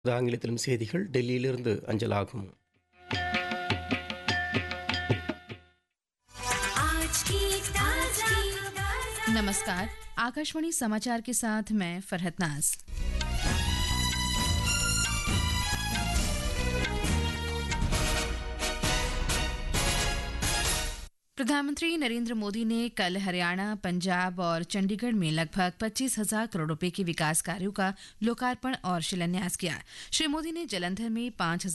ஆங்கிலத்திலும் செய்திகள் டெல்லியிலிருந்து அஞ்சலாகும். नमस्कार, आकाशवाणी समाचार के साथ मैं फरहत नाज। प्रधानमंत्री नरेंद्र मोदी ने कल हरियाणा, पंजाब और चंडीगढ़ में लगभग 25,000 करोड़ रुपए के विकास कार्यों का लोकार्पण और शिलान्यास किया। श्री मोदी ने जालंधर में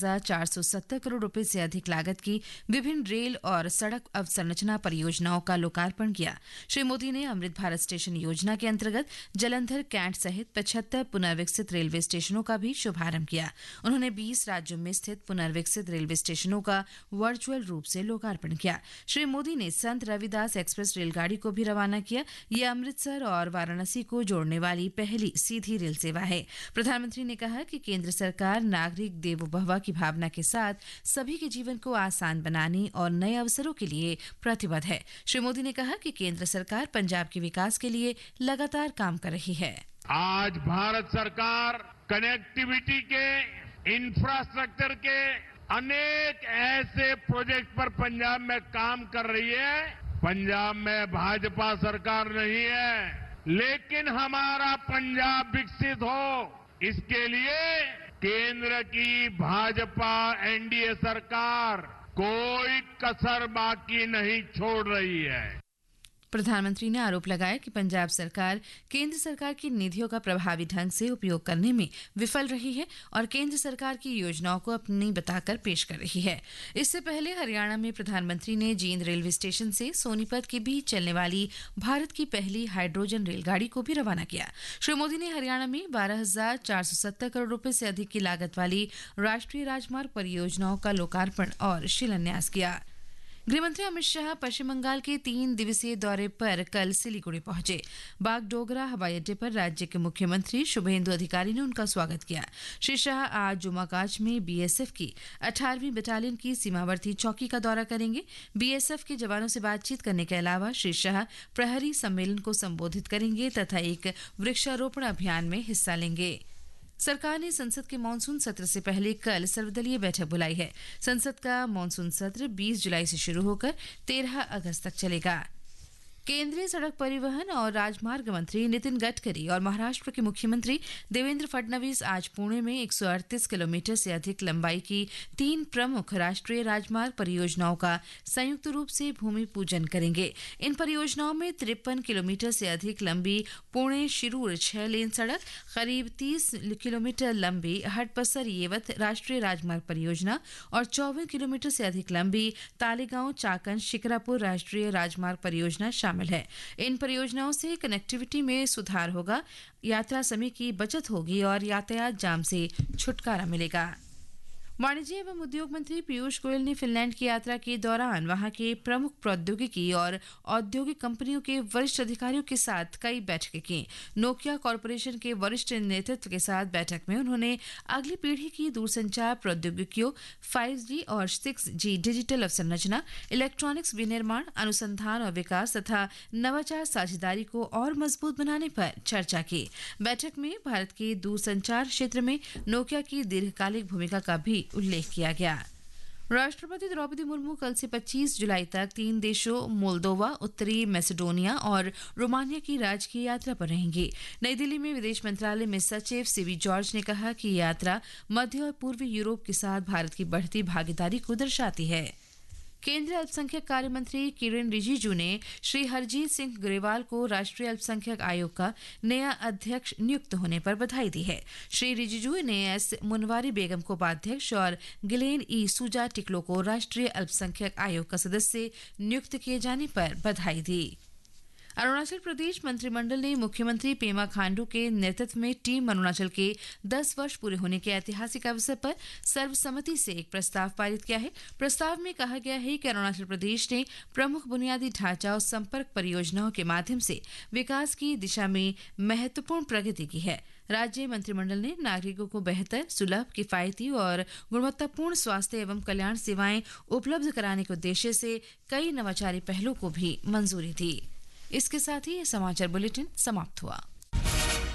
5,470 करोड़ रुपए से अधिक लागत की विभिन्न रेल और सड़क अवसंरचना परियोजनाओं का लोकार्पण किया। श्री मोदी ने अमृत भारत स्टेशन योजना के अंतर्गत जालंधर कैंट सहित 75 पुनर्विकसित रेलवे स्टेशनों का भी शुभारंभ किया। उन्होंने 20 राज्यों में स्थित पुनर्विकसित रेलवे स्टेशनों का वर्चुअल रूप से लोकार्पण किया। श्री मोदी ने संत रविदास एक्सप्रेस रेलगाड़ी को भी रवाना किया। यह अमृतसर और वाराणसी को जोड़ने वाली पहली सीधी रेल सेवा है। प्रधानमंत्री ने कहा कि केंद्र सरकार नागरिक देवो भव की भावना के साथ सभी के जीवन को आसान बनाने और नए अवसरों के लिए प्रतिबद्ध है। श्री मोदी ने कहा कि केंद्र सरकार पंजाब के विकास के लिए लगातार काम कर रही है। आज भारत सरकार कनेक्टिविटी के, इंफ्रास्ट्रक्चर के अनेक ऐसे प्रोजेक्ट पर पंजाब में काम कर रही है। पंजाब में भाजपा सरकार नहीं है, लेकिन हमारा पंजाब विकसित हो इसके लिए केंद्र की भाजपा एनडीए सरकार कोई कसर बाकी नहीं छोड़ रही है। प्रधानमंत्री ने आरोप लगाया कि पंजाब सरकार केंद्र सरकार की निधियों का प्रभावी ढंग से उपयोग करने में विफल रही है और केंद्र सरकार की योजनाओं को अपनी बताकर पेश कर रही है। इससे पहले हरियाणा में प्रधानमंत्री ने जींद रेलवे स्टेशन से सोनीपत के बीच चलने वाली भारत की पहली हाइड्रोजन रेलगाड़ी को भी रवाना किया। श्री मोदी ने हरियाणा में 12,470 करोड़ रुपए से अधिक की लागत वाली राष्ट्रीय राजमार्ग परियोजनाओं का लोकार्पण और शिलान्यास किया। गृहमंत्री अमित शाह पश्चिम बंगाल के 3 दिवसीय दौरे पर कल सिलीगुड़ी पहुंचे। बागडोगरा हवाई अड्डे पर राज्य के मुख्यमंत्री शुभेंदु अधिकारी ने उनका स्वागत किया। श्री शाह आज जुमाकाच में बीएसएफ की 18वीं बटालियन की सीमावर्ती चौकी का दौरा करेंगे। बीएसएफ के जवानों से बातचीत करने के अलावा श्री शाह प्रहरी सम्मेलन को संबोधित करेंगे तथा एक वृक्षारोपण अभियान में हिस्सा लेंगे। सरकार ने संसद के मानसून सत्र से पहले कल सर्वदलीय बैठक बुलाई है। संसद का मानसून सत्र 20 जुलाई से शुरू होकर 13 अगस्त तक चलेगा। केंद्रीय सड़क परिवहन और राजमार्ग मंत्री नितिन गडकरी और महाराष्ट्र के मुख्यमंत्री देवेंद्र फडणवीस आज पुणे में 138 किलोमीटर से अधिक लंबाई की 3 प्रमुख राष्ट्रीय राजमार्ग परियोजनाओं का संयुक्त रूप से भूमि पूजन करेंगे। इन परियोजनाओं में 53 किलोमीटर से अधिक लंबी पुणे शिरूर 6 लेन सड़क, करीब 30 किलोमीटर लंबी हटपसर येवत राष्ट्रीय राजमार्ग परियोजना और 54 किलोमीटर से अधिक लंबी तालेगांव चाकन शिकरापुर राष्ट्रीय राजमार्ग परियोजना शामिल है। इन परियोजनाओं से कनेक्टिविटी में सुधार होगा, यात्रा समय की बचत होगी और यातायात जाम से छुटकारा मिलेगा। वाणिज्य एवं उद्योग मंत्री पीयूष गोयल ने फिनलैंड की यात्रा के दौरान वहां के प्रमुख प्रौद्योगिकी और औद्योगिक कंपनियों के वरिष्ठ अधिकारियों के साथ कई बैठकें की। नोकिया कॉरपोरेशन के वरिष्ठ नेतृत्व के साथ बैठक में उन्होंने अगली पीढ़ी की दूरसंचार प्रौद्योगिकियों, 5G और 6G डिजिटल अवसंरचना, इलेक्ट्रॉनिक्स विनिर्माण, अनुसंधान और विकास तथा नवाचार साझेदारी को और मजबूत बनाने पर चर्चा की। बैठक में भारत के दूरसंचार क्षेत्र में नोकिया की दीर्घकालिक भूमिका का भी उल्लेख किया गया। राष्ट्रपति द्रौपदी मुर्मू कल से 25 जुलाई तक 3 देशों मोल्दोवा, उत्तरी मैसेडोनिया और रोमानिया की राजकीय यात्रा पर रहेंगी। नई दिल्ली में विदेश मंत्रालय में सचिव सीवी जॉर्ज ने कहा कि यात्रा मध्य और पूर्वी यूरोप के साथ भारत की बढ़ती भागीदारी को दर्शाती है। केंद्रीय अल्पसंख्यक कार्य मंत्री किरेन रिजिजू ने श्री हरजीत सिंह ग्रेवाल को राष्ट्रीय अल्पसंख्यक आयोग का नया अध्यक्ष नियुक्त होने पर बधाई दी है। श्री रिजिजू ने एस मुनवारी बेगम को उपाध्यक्ष और गिलेन ई सुजा टिकलो को राष्ट्रीय अल्पसंख्यक आयोग का सदस्य नियुक्त किए जाने पर बधाई दी। अरुणाचल प्रदेश मंत्रिमंडल ने मुख्यमंत्री पेमा खांडू के नेतृत्व में टीम अरुणाचल के 10 वर्ष पूरे होने के ऐतिहासिक अवसर पर सर्वसम्मति से एक प्रस्ताव पारित किया है। प्रस्ताव में कहा गया है कि अरुणाचल प्रदेश ने प्रमुख बुनियादी ढांचा और संपर्क परियोजनाओं के माध्यम से विकास की दिशा में महत्वपूर्ण प्रगति की है। राज्य मंत्रिमंडल ने नागरिकों को बेहतर, सुलभ, किफायती और गुणवत्तापूर्ण स्वास्थ्य एवं कल्याण सेवाएं उपलब्ध कराने के उद्देश्य से कई नवाचारी पहलों को भी मंजूरी दी। इसके साथ ही ये समाचार बुलेटिन समाप्त हुआ।